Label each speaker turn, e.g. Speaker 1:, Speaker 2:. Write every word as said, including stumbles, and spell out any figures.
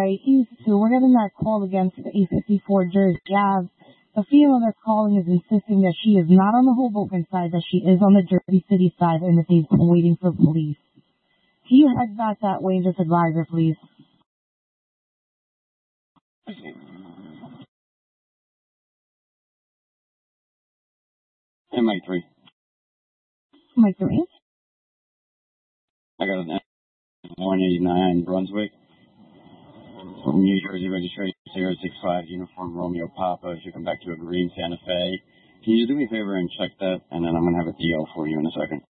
Speaker 1: Alright, East two, we're getting that call against the eight fifty-four Jersey Ave. The female that's calling is insisting that she is not on the Hoboken side, that she is on the Jersey City side, and that they've been waiting for police. Can you head back that way and just advise her, please?
Speaker 2: M I three.
Speaker 1: M I three?
Speaker 2: I got an one eighty-nine Brunswick from New Jersey registration zero six five Uniform Romeo Papa. If you come back to a green Santa Fe, can you do me a favor and check that, and then I'm going to have a D L for you in a second.